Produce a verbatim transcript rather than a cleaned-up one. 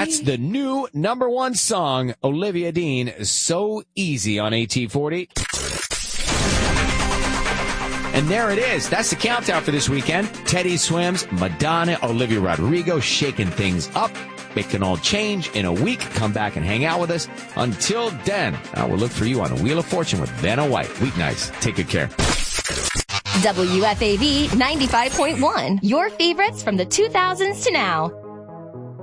That's the new number one song, Olivia Dean, So Easy on A T forty. And there it is. That's the countdown for this weekend. Teddy Swims, Madonna, Olivia Rodrigo shaking things up. It can all change in a week. Come back and hang out with us. Until then, I will look for you on the Wheel of Fortune with Vanna White. Weeknights. Take good care. W F A B ninety-five point one. Your favorites from the two thousands to now.